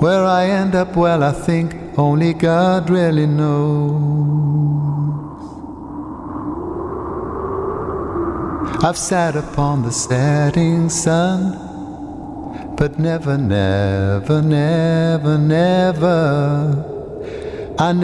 Where I end up, well, I think only God really knows. I've sat upon the setting sun, but never, never, never, never